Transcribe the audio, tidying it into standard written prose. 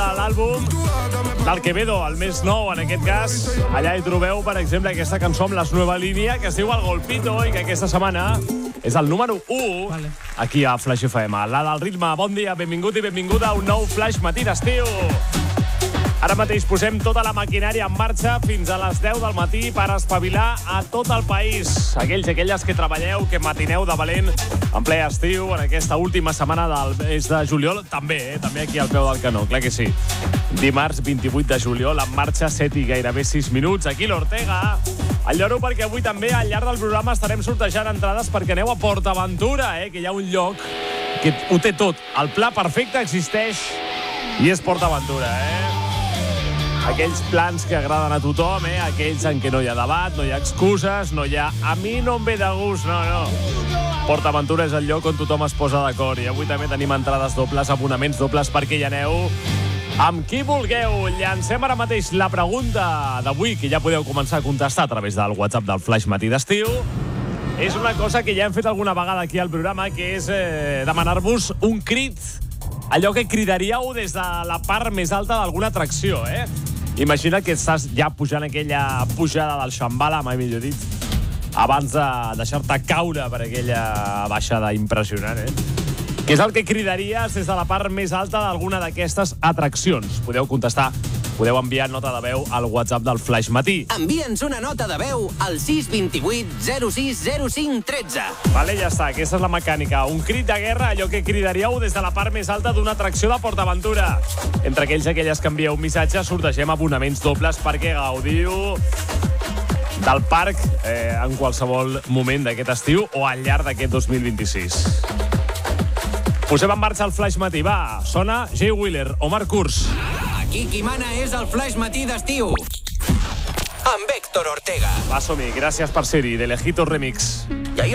l'àlbum del Quevedo, el més nou en aquest cas. Allà hi trobeu, per exemple, aquesta cançó amb la Nueva Línia, que es diu El Golpito, i que aquesta setmana és el número 1 aquí a Flash FM. La del ritme, bon dia, benvingut i benvinguda a un nou Flash Matí d'estiu. Ara mateix posem tota la maquinària en marxa fins a les 10 del matí per espavilar a tot el país. Aquells i aquelles que treballeu, que matineu de valent en ple estiu, en aquesta última setmana del mes de juliol, també aquí al peu del canó, clar que sí. Dimarts 28 de juliol, en marxa 7 i gairebé 6 minuts, aquí l'Ortega. El lloro perquè avui també al llarg del programa estarem sortejant entrades perquè aneu a PortAventura, que hi ha un lloc que ho té tot. El pla perfecte existeix i és PortAventura, Aquells plans que agraden a tothom, aquells en què no hi ha debat, no hi ha excuses, no hi ha a mi no em ve de gust, no. PortAventura és el lloc on tothom es posa d'acord i avui també tenim entrades dobles, abonaments dobles perquè hi aneu amb qui vulgueu. Llancem ara mateix la pregunta d'avui, que ja podeu començar a contestar a través del WhatsApp del Flash Matí d'estiu. És una cosa que ja hem fet alguna vegada aquí al programa, que és demanar-vos un crit, allò que cridaríeu des de la part més alta d'alguna atracció, Imagina que estàs ja pujant aquella pujada del Shambhala, mai millor dit, abans de deixar-te caure per aquella baixada impressionant, Què és el que cridaries des de la part més alta d'alguna d'aquestes atraccions? Podeu contestar, podeu enviar nota de veu al WhatsApp del Flash Matí. Envia'ns una nota de veu al 628 06 05 13. Vale, ja està, aquesta és la mecànica. Un crit de guerra, allò que cridaríeu des de la part més alta d'una atracció de PortAventura. Entre aquells i aquelles que envieu missatges, sortegem abonaments dobles perquè gaudiu del parc en qualsevol moment d'aquest estiu o al llarg d'aquest 2026. Posem en marxa el Flash Matí. Va, sona Jay Wheeler, Omar Kurz. Aquí qui mana és el Flash Matí d'estiu amb Héctor Ortega. Va, som-hi. Gràcies per ser-hi. De Lejitos Remix.